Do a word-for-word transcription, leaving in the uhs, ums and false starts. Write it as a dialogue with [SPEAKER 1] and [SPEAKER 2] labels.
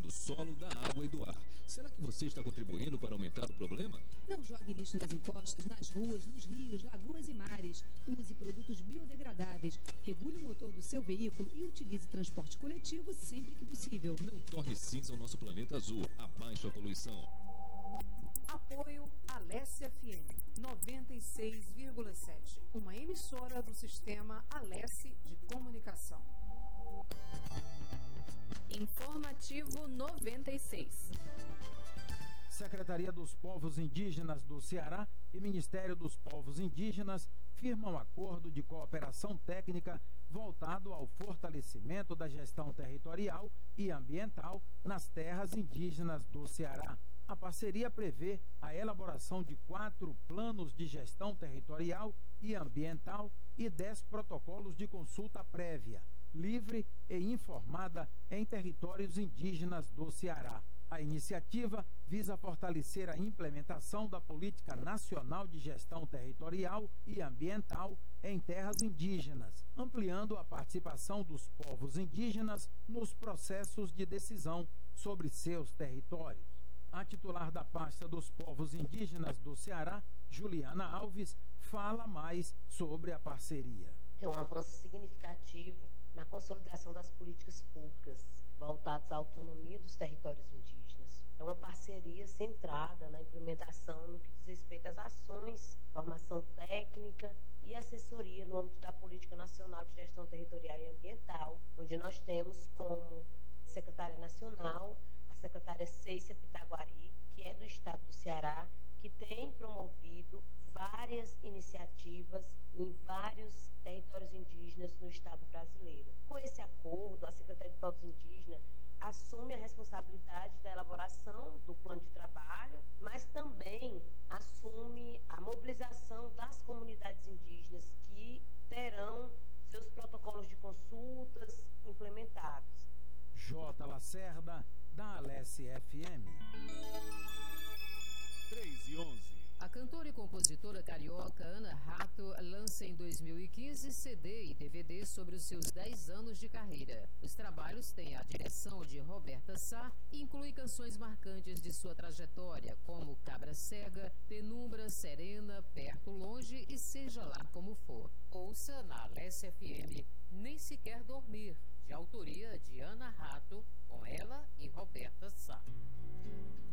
[SPEAKER 1] do solo, da água e do ar. Será que você está contribuindo para aumentar o problema?
[SPEAKER 2] Não jogue lixo nas encostas, nas ruas, nos rios, lagoas e mares. Use produtos biodegradáveis. Regule o motor do seu veículo e utilize transporte coletivo sempre que possível.
[SPEAKER 1] Não torne cinza o nosso planeta azul. Abaixe a poluição.
[SPEAKER 3] Apoio Alesse F M noventa e seis vírgula sete, uma emissora do sistema Alesse de comunicação.
[SPEAKER 4] Informativo noventa e seis.
[SPEAKER 5] Secretaria dos Povos Indígenas do Ceará e Ministério dos Povos Indígenas firmam acordo de cooperação técnica voltado ao fortalecimento da gestão territorial e ambiental nas terras indígenas do Ceará. A parceria prevê a elaboração de quatro planos de gestão territorial e ambiental e dez protocolos de consulta prévia, livre e informada em territórios indígenas do Ceará. A iniciativa visa fortalecer a implementação da Política Nacional de Gestão Territorial e Ambiental em terras indígenas, ampliando a participação dos povos indígenas nos processos de decisão sobre seus territórios. A titular da pasta dos povos indígenas do Ceará, Juliana Alves, fala mais sobre a parceria.
[SPEAKER 6] É um avanço significativo na consolidação das políticas públicas voltadas à autonomia dos territórios indígenas. É uma parceria centrada na implementação no que diz respeito às ações, formação técnica e assessoria no âmbito da Política Nacional de Gestão Territorial e Ambiental, onde nós temos como secretária nacional a secretária Cécia Pitaguari, que é do estado do Ceará, que tem promovido várias iniciativas em vários territórios indígenas no estado brasileiro. Com esse acordo, a Secretaria de Povos Indígenas assume a responsabilidade da elaboração do plano de trabalho, mas também assume a mobilização das comunidades indígenas que terão seus protocolos de consultas implementados.
[SPEAKER 5] J. Lacerda, da Alesse F M.
[SPEAKER 1] três e onze.
[SPEAKER 4] A cantora e compositora carioca Ana Rato lança em dois mil e quinze C D e D V D sobre os seus dez anos de carreira. Os trabalhos têm a direção de Roberta Sá e incluem canções marcantes de sua trajetória, como Cabra Cega, Penumbra, Serena, Perto, Longe e Seja Lá Como For. Ouça na Alesse F M Nem Sequer Dormir, de autoria de Ana Rato, com ela e Roberta Sá.